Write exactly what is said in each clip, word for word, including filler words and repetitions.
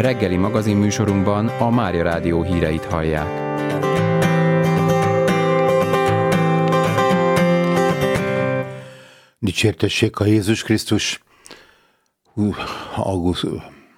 Reggeli magazinműsorunkban a Mária Rádió híreit hallják. Dicsértessék a Jézus Krisztus. Auguszt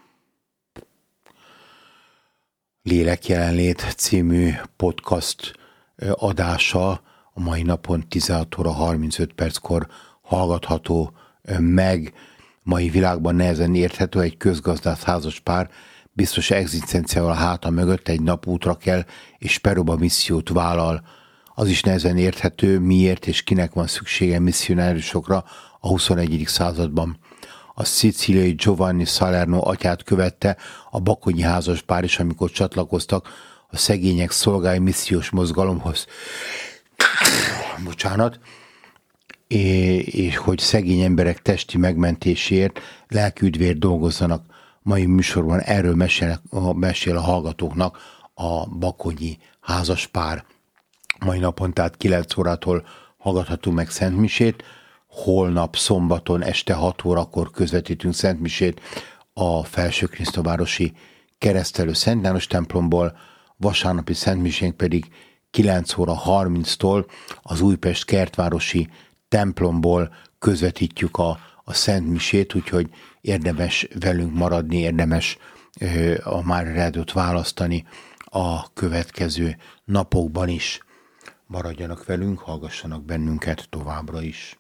Lélek jelenlét című podcast adása a mai napon tizenhat óra harmincöt perckor hallgatható meg. Mai világban nehezen érthető, egy közgazdász házas pár biztos egzisztenciával a háta mögött egy nap útra kell, és Peruba missziót vállal. Az is nehezen érthető, miért és kinek van szüksége misszionárusokra a huszonegyedik században. A szicíliai Giovanni Salerno atyát követte a bakonyi házas pár is, amikor csatlakoztak a szegények szolgái missziós mozgalomhoz. Bocsánat. És hogy szegény emberek testi megmentéséért lelkiüdvért dolgozzanak. Mai műsorban erről mesél, mesél a hallgatóknak a bakonyi házas pár. Mai napon, tehát kilenc órától hallgathatunk meg szentmisét, holnap szombaton este hat órakor közvetítünk szentmisét a Felsőkrisztóvárosi Keresztelő Szent János templomból, vasárnapi szentmisénk pedig kilenc óra harminctól az Újpest kertvárosi templomból közvetítjük a, a szentmisét, úgyhogy érdemes velünk maradni, érdemes ö, a Mária Rádiót választani a következő napokban is. Maradjanak velünk, hallgassanak bennünket továbbra is.